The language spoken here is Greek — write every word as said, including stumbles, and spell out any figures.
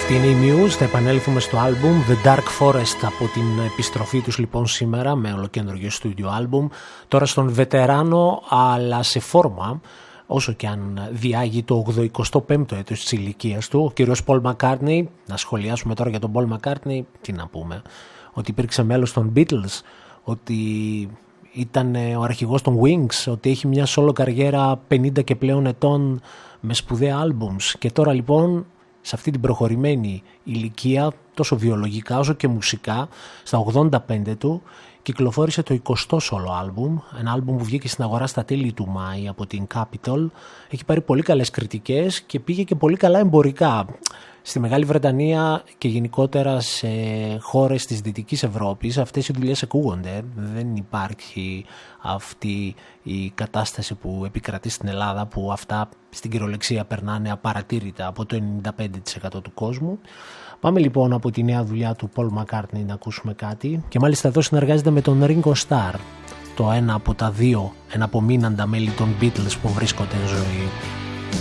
Αυτή είναι η Muse, θα επανέλθουμε στο άλμπουμ The Dark Forest από την επιστροφή τους λοιπόν σήμερα με ολοκέντρο στούντιο άλμπουμ. Τώρα στον βετεράνο αλλά σε φόρμα, όσο και αν διάγει το ογδοηκοστό πέμπτο έτος της ηλικίας του, ο κύριος Paul McCartney. Να σχολιάσουμε τώρα για τον Paul McCartney, τι να πούμε, ότι υπήρξε μέλος των Beatles, ότι ήταν ο αρχηγός των Wings, ότι έχει μια solo καριέρα πενήντα και πλέον ετών με σπουδαία άλμπουμς, και τώρα λοιπόν σε αυτή την προχωρημένη ηλικία, τόσο βιολογικά όσο και μουσικά, στα ογδόντα πέντε του, κυκλοφόρησε το εικοστό solo άλμπουμ, ένα άλμπουμ που βγήκε στην αγορά στα τέλη του Μάη από την Capitol. Έχει πάρει πολύ καλές κριτικές και πήγε και πολύ καλά εμπορικά. Στη Μεγάλη Βρετανία και γενικότερα σε χώρες της Δυτικής Ευρώπης αυτές οι δουλειές ακούγονται. Δεν υπάρχει αυτή η κατάσταση που επικρατεί στην Ελλάδα, που αυτά στην κυριολεξία περνάνε απαρατήρητα από το ενενήντα πέντε τοις εκατό του κόσμου. Πάμε λοιπόν από τη νέα δουλειά του Paul McCartney να ακούσουμε κάτι, και μάλιστα εδώ συνεργάζεται με τον Ringo Starr, το ένα από τα δύο εναπομείναντα μέλη των Beatles που βρίσκονται εν ζωή.